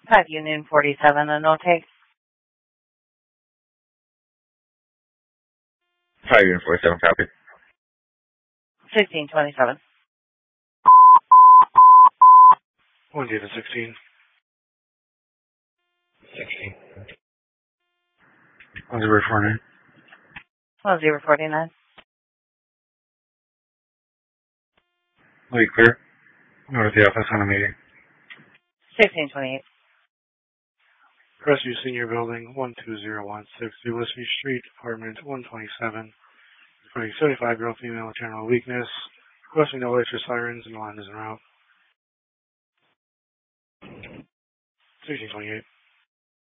5 Union 47, a no take. 5 Union 47, copy. 1627. 1 David 16. 16. 1049. 1049. Will you clear? Note at the office on a meeting. 1628. Crestview Senior Building, 12016, Ulysses Street, Apartment 127. Reporting 75-year-old female with general weakness. Requesting no lights or sirens, and the line is en route. 1628.